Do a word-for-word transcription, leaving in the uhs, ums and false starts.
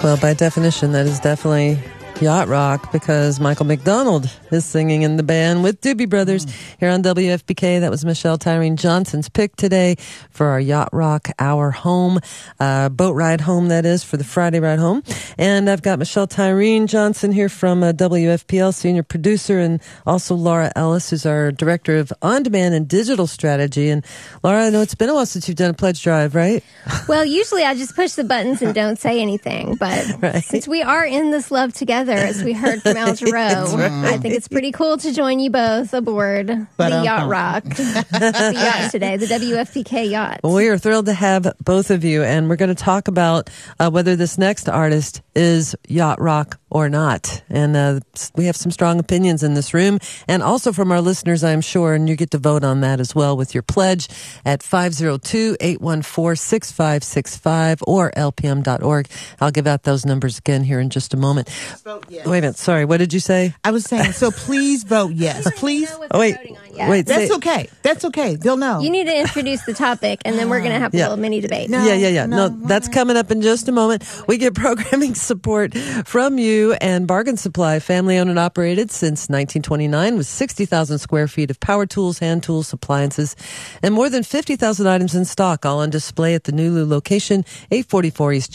Well, by definition, that is definitely yacht rock because Michael McDonald is singing in the band with Doobie Brothers mm. here on W F B K. That was Michelle Tyreen Johnson's pick today for our Yacht Rock Hour Home, uh, boat ride home, that is, for the Friday ride home. And I've got Michelle Tyreen Johnson here from uh, W F P L, senior producer, and also Laura Ellis, who's our director of on-demand and digital strategy. And Laura, I know it's been a while since you've done a pledge drive, right? Well, usually I just push the buttons and don't say anything, but right. since we are in this love together, as we heard from Al Jarreau, right. I think it's pretty cool to join you both aboard but, the Yacht Rock, the yacht today, the W F P K yacht. Well, we are thrilled to have both of you, and we're going to talk about uh, whether this next artist is yacht rock or not. And uh, we have some strong opinions in this room, and also from our listeners, I'm sure, and you get to vote on that as well with your pledge at five oh two, eight one four, six five six five or L P M dot org. I'll give out those numbers again here in just a moment. Vote yes. Wait a minute. Sorry. What did you say? I was saying, so please vote yes. Please. Oh, wait. Wait. That's say, okay. That's okay. They'll know. You need to introduce the topic, and then we're going to have a yeah. little mini debate. No, yeah, yeah, yeah. No, no that's coming up in just a moment. We get programming support from you and Bargain Supply, family owned and operated since nineteen twenty-nine with sixty thousand square feet of power tools, hand tools, appliances, and more than fifty thousand items in stock, all on display at the Nulu location, eight forty-four East